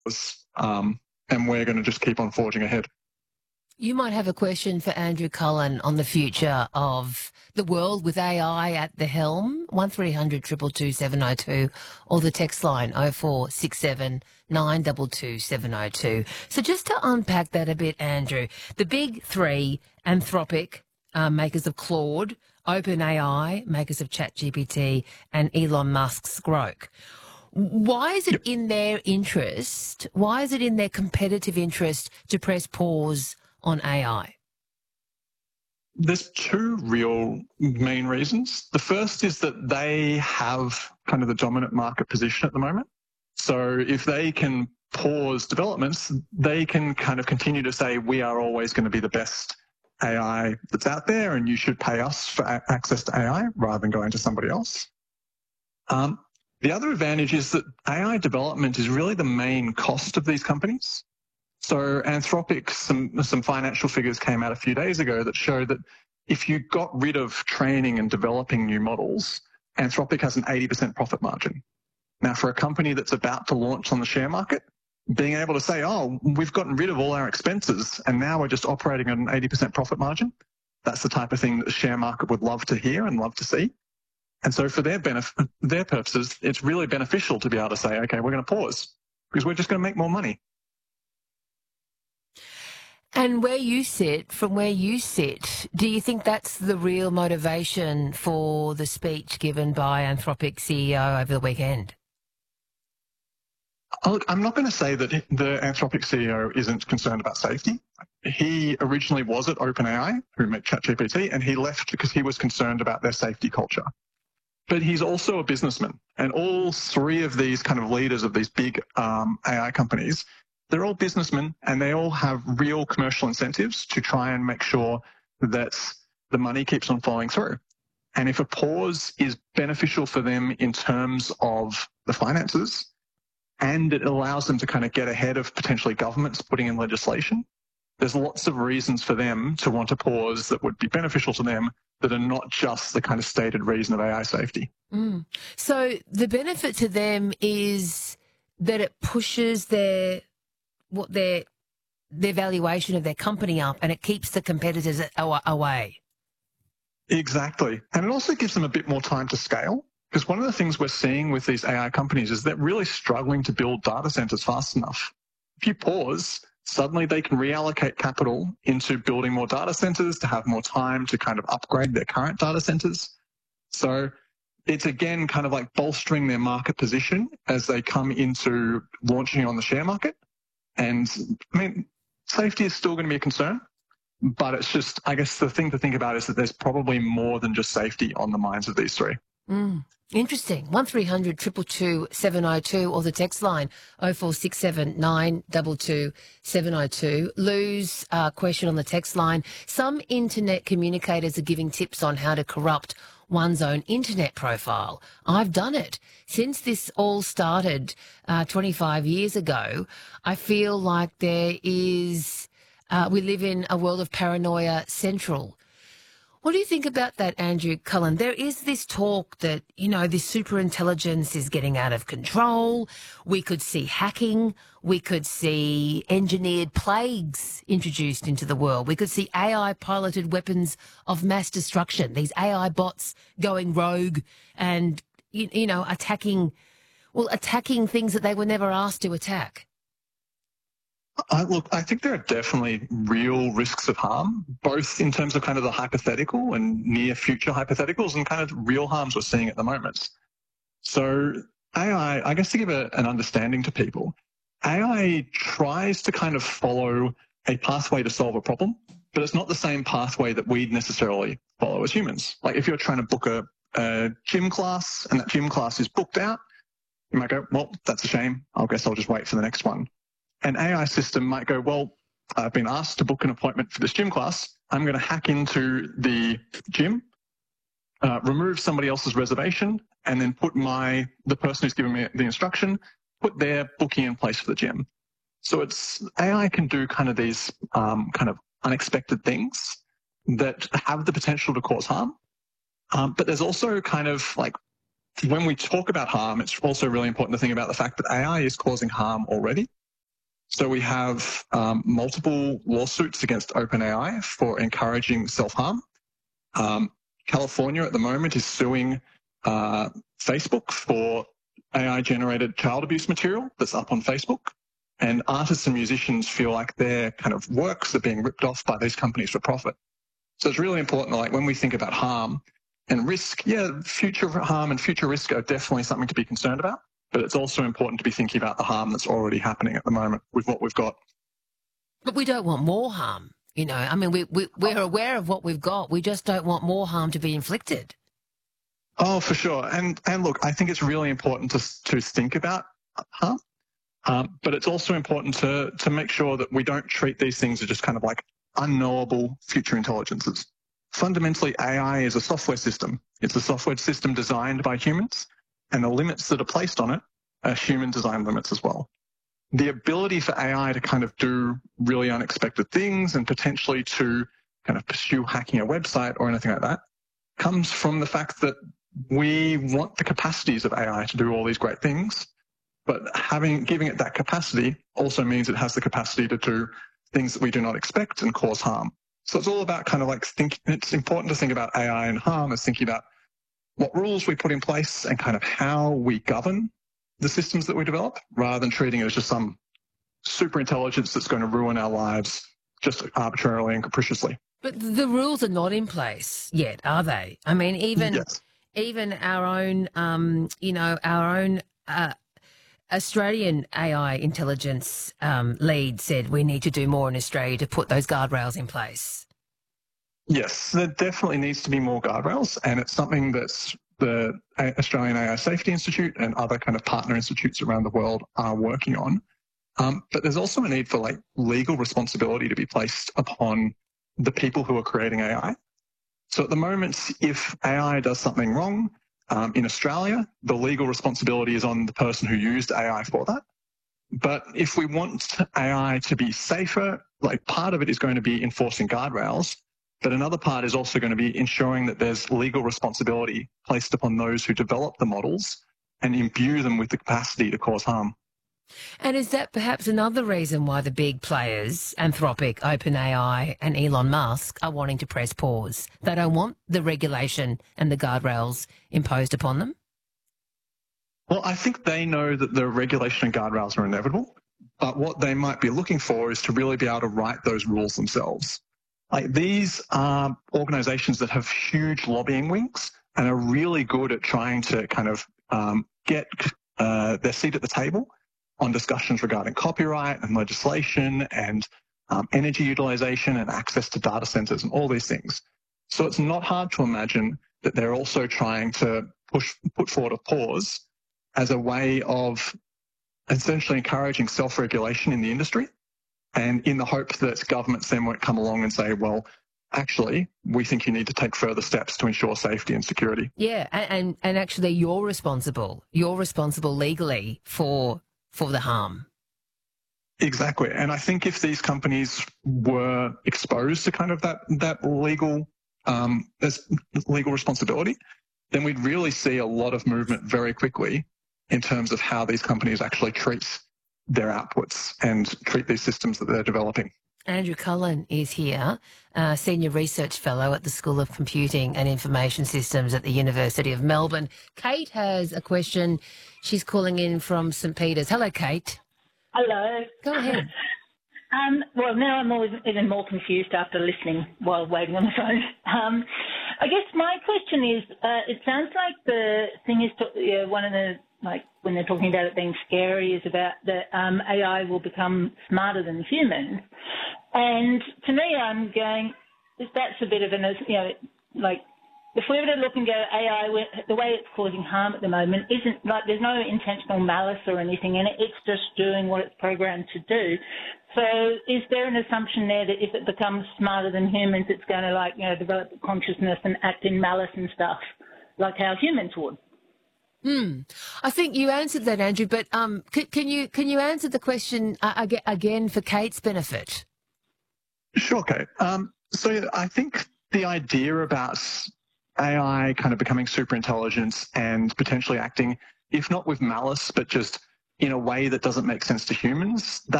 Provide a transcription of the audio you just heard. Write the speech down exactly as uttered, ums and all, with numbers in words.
um, and we're going to just keep on forging ahead. You might have a question for Andrew Cullen on the future of the world with A I at the helm. one three hundred two two two seven oh two or the text line oh four six seven nine two two seven oh two. So just to unpack that a bit, Andrew, the big three, Anthropic, uh, makers of Claude, OpenAI, makers of ChatGPT, and Elon Musk's Grok. Why is it in their interest, why is it in their competitive interest to press pause on A I? There's two real main reasons. The first is that they have kind of the dominant market position at the moment. So if they can pause developments, they can kind of continue to say, we are always going to be the best A I that's out there and you should pay us for a- access to A I rather than going to somebody else. Um, the other advantage is that A I development is really the main cost of these companies. So Anthropic, some, some financial figures came out a few days ago that showed that if you got rid of training and developing new models, Anthropic has an eighty percent profit margin. Now, for a company that's about to launch on the share market, being able to say, oh, we've gotten rid of all our expenses and now we're just operating at an eighty percent profit margin, that's the type of thing that the share market would love to hear and love to see. And so for their benefit, their purposes, it's really beneficial to be able to say, okay, we're going to pause because we're just going to make more money. And where you sit, from where you sit, do you think that's the real motivation for the speech given by Anthropic C E O over the weekend? Look, I'm not going to say that the Anthropic C E O isn't concerned about safety. He originally was at OpenAI, who made ChatGPT, and he left because he was concerned about their safety culture. But he's also a businessman, and all three of these kind of leaders of these big um, A I companies, they're all businessmen and they all have real commercial incentives to try and make sure that the money keeps on flowing through. And if a pause is beneficial for them in terms of the finances and it allows them to kind of get ahead of potentially governments putting in legislation, there's lots of reasons for them to want a pause that would be beneficial to them that are not just the kind of stated reason of A I safety. Mm. So the benefit to them is that it pushes their what their their valuation of their company up and it keeps the competitors away. Exactly. And it also gives them a bit more time to scale, because one of the things we're seeing with these A I companies is they're really struggling to build data centers fast enough. If you pause, suddenly they can reallocate capital into building more data centers to have more time to kind of upgrade their current data centers. So it's again kind of like bolstering their market position as they come into launching on the share market. And I mean, safety is still going to be a concern, but it's just, I guess the thing to think about is that there's probably more than just safety on the minds of these three. Mm. Interesting. one three hundred two two two seven oh two or the text line oh four six seven nine two two seven oh two. Lou's uh, question on the text line. Some internet communicators are giving tips on how to corrupt one's own internet profile. I've done it. Since this all started uh, twenty-five years ago, I feel like there is, uh, we live in a world of paranoia central. What do you think about that, Andrew Cullen? There is this talk that, you know, this superintelligence is getting out of control. We could see hacking. We could see engineered plagues introduced into the world. We could see A I-piloted weapons of mass destruction, these A I bots going rogue and, you, you know, attacking, well, attacking things that they were never asked to attack. Uh, look, I think there are definitely real risks of harm, both in terms of kind of the hypothetical and near future hypotheticals and kind of real harms we're seeing at the moment. So A I, I guess to give a, an understanding to people, A I tries to kind of follow a pathway to solve a problem, but it's not the same pathway that we'd necessarily follow as humans. Like if you're trying to book a, a gym class and that gym class is booked out, you might go, well, that's a shame. I guess I'll just wait for the next one. An A I system might go, well, I've been asked to book an appointment for this gym class. I'm going to hack into the gym, uh, remove somebody else's reservation, and then put my the person who's given me the instruction, put their booking in place for the gym. So it's A I can do kind of these um, kind of unexpected things that have the potential to cause harm. Um, but there's also kind of like, when we talk about harm, it's also really important to think about the fact that A I is causing harm already. So we have um, multiple lawsuits against OpenAI for encouraging self-harm. Um, California at the moment is suing uh, Facebook for A I-generated child abuse material that's up on Facebook. And artists and musicians feel like their kind of works are being ripped off by these companies for profit. So it's really important, like when we think about harm and risk, yeah, future harm and future risk are definitely something to be concerned about. But it's also important to be thinking about the harm that's already happening at the moment with what we've got. But we don't want more harm. You know, I mean, we, we, we're aware of what we've got. We just don't want more harm to be inflicted. Oh, for sure. And and look, I think it's really important to to think about harm, um, but it's also important to to make sure that we don't treat these things as just kind of like unknowable future intelligences. Fundamentally, A I is a software system. It's a software system designed by humans, and the limits that are placed on it are human design limits as well. The ability for A I to kind of do really unexpected things and potentially to kind of pursue hacking a website or anything like that comes from the fact that we want the capacities of A I to do all these great things, but having giving it that capacity also means it has the capacity to do things that we do not expect and cause harm. So it's all about kind of like think. It's important to think about A I and harm as thinking about what rules we put in place and kind of how we govern the systems that we develop, rather than treating it as just some super intelligence that's going to ruin our lives just arbitrarily and capriciously. But the rules are not in place yet, are they? I mean, even Yes. even our own, um, you know, our own uh, Australian A I intelligence um, lead said we need to do more in Australia to put those guardrails in place. Yes, there definitely needs to be more guardrails, and it's something that's the Australian A I Safety Institute and other kind of partner institutes around the world are working on. Um, but there's also a need for like legal responsibility to be placed upon the people who are creating A I. So at the moment, if A I does something wrong um, in Australia, the legal responsibility is on the person who used A I for that. But if we want A I to be safer, like part of it is going to be enforcing guardrails, but another part is also going to be ensuring that there's legal responsibility placed upon those who develop the models and imbue them with the capacity to cause harm. And is that perhaps another reason why the big players, Anthropic, OpenAI and Elon Musk, are wanting to press pause? They don't want the regulation and the guardrails imposed upon them? Well, I think they know that the regulation and guardrails are inevitable, but what they might be looking for is to really be able to write those rules themselves. Like these are organizations that have huge lobbying wings and are really good at trying to kind of um, get uh, their seat at the table on discussions regarding copyright and legislation and um, energy utilization and access to data centers and all these things. So it's not hard to imagine that they're also trying to push, put forward a pause as a way of essentially encouraging self-regulation in the industry, and in the hope that governments then won't come along and say, well, actually, we think you need to take further steps to ensure safety and security. Yeah, and, and, and actually you're responsible. You're responsible legally for for the harm. Exactly. And I think if these companies were exposed to kind of that that legal um, legal responsibility, then we'd really see a lot of movement very quickly in terms of how these companies actually treat their outputs and treat these systems that they're developing. Andrew Cullen is here, uh, Senior Research Fellow at the School of Computing and Information Systems at the University of Melbourne. Kate has a question. She's calling in from St Peters. Hello, Kate. Hello. Go ahead. Um, well, now I'm always even more confused after listening while waiting on the phone. Um, I guess my question is, uh, it sounds like the thing is, to, yeah, one of the, like, when they're talking about it being scary is about that um, A I will become smarter than humans. And to me, I'm going, that's a bit of an, you know, like, if we were to look and go, A I, the way it's causing harm at the moment isn't, like, there's no intentional malice or anything in it. It's just doing what it's programmed to do. So is there an assumption there that if it becomes smarter than humans, it's going to, like, you know, develop consciousness and act in malice and stuff, like how humans would? Hmm. I think you answered that, Andrew, but um, can, can you can you answer the question uh, again for Kate's benefit? Sure, Kate. Um, so I think the idea about A I kind of becoming super intelligent and potentially acting, if not with malice, but just in a way that doesn't make sense to humans, that